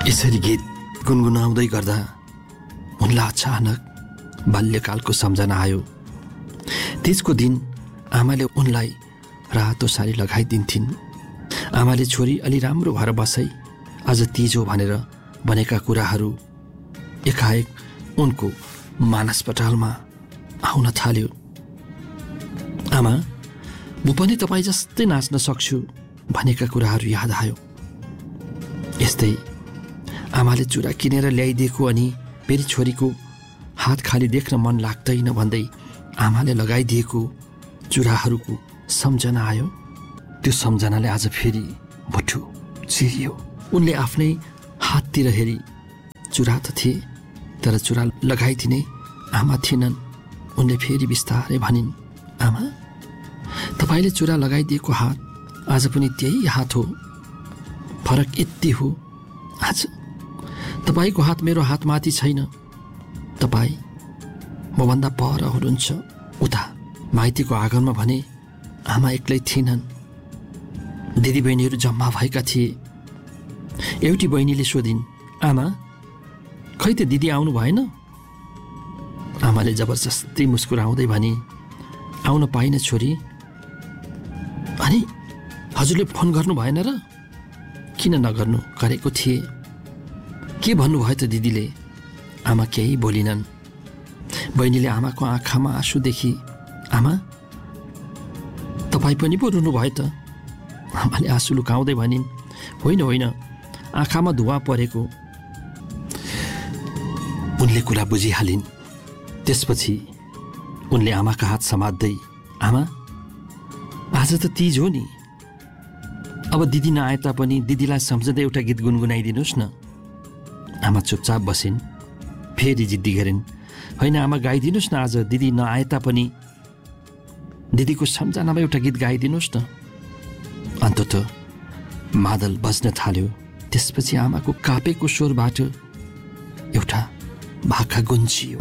यसरी गीत गुनगुनाउँदै गर्दा उनलाई अचानक बाल्यकालको सम्झना आयो। त्यसको दिन आमाले उनलाई रातो साडी लगाइदिन्थिन्। आमाले छोरी अलि राम्रो भएर बसै, अझ तिजो भनेर भनेका कुराहरू एकाएक उनको मानसपटालमा आउन थाल्यो। आमा, म पनि तपाईँ जस्तै नाच्न सक्छु भनेका कुराहरू याद आयो। यस्तै आमाले चुरा किनेर ल्याइदिएको अनि फेरि छोरीको हात खाली देख्न मन लाग्दैन भन्दै आमाले लगाइदिएको चुराहरूको सम्झना आयो। त्यो सम्झनाले आज फेरि मुटु चिरियो। उनले आफ्नै हाततिर हेरी, चुरा त थिए तर चुरा लगाइदिने आमा थिएनन्। उनले फेरि बिस्तारै भनिन्, आमा, तपाईँले चुरा लगाइदिएको हात आज पनि त्यही हात हो। फरक यति हो, आज तपाईँको हात मेरो हातमाथि छैन। तपाईँ मभन्दा पर हुनुहुन्छ। उता माइतीको आँगनमा भने आमा एक्लै थिएनन्, दिदीबहिनीहरू जम्मा भएका थिए। एउटी बहिनीले सोधिन्, आमा, खै त दिदी आउनु भएन? आमाले जबरजस्ती मुस्कुराउँदै भने, आउन पाइन छोरी। अनि हजुरले फोन गर्नु भएन र? किन नगर्नु, गरेको थिए। के भन्नुभयो त दिदीले? आमा केही बोलिनन्। बहिनीले आमाको आँखामा आँसु देखी, आमा, तपाईँ पनि पो रुनुभयो त? आमाले आँसु लुकाउँदै भनिन्, होइन होइन, आँखामा धुवा परेको। उनले कुरा बुझिहालिन्। त्यसपछि उनले आमाका हात समात्दै, आमा, आज त तिज हो नि, अब दिदी नआए तापनि दिदीलाई सम्झँदै एउटा गीत गुनगुनाइदिनुहोस् न। आमा चुपचाप बसिन्। फेरि जिद्दी गरिन्, होइन आमा, गाइदिनुहोस् न, आज दिदी नआए तापनि दिदीको सम्झनामा एउटा गीत गाइदिनुहोस् न। अन्ततः मादल बज्न थाल्यो। त्यसपछि आमाको कापेको स्वरबाट एउटा भाका गुन्जियो।